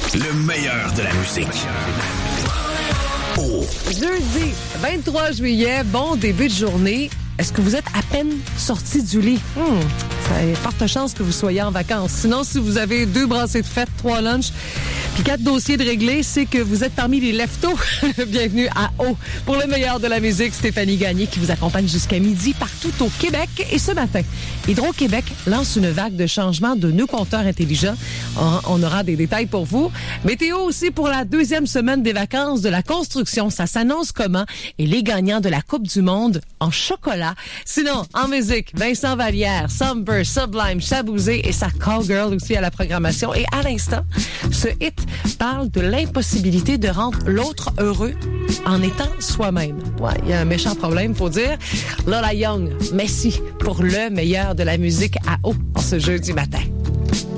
Le meilleur de la musique. Oh. Jeudi 23 juillet, bon début de journée. Est-ce que vous êtes à peine sorti du lit? Ça y a forte chance que vous soyez en vacances. Sinon, si vous avez 2 brassées de fête, 3 lunchs, puis 4 dossiers de réglés, c'est que vous êtes parmi les leftos. Bienvenue à O. Pour le meilleur de la musique, Stéphanie Gagné qui vous accompagne jusqu'à midi partout au Québec. Et ce matin, Hydro-Québec lance une vague de changement de nœuds compteurs intelligents. On aura des détails pour vous. Météo aussi pour la 2e semaine des vacances de la construction. Ça s'annonce comment? Et les gagnants de la Coupe du Monde en chocolat. Sinon, en musique, Vincent Vallière, Somber, Sublime, Chabouzé et sa Cowgirl aussi à la programmation. Et à l'instant, ce hit parle de l'impossibilité de rendre l'autre heureux en étant soi-même. Ouais, il y a un méchant problème, faut dire. Lola Young, Messi, pour le meilleur de la musique à eau en ce jeudi matin.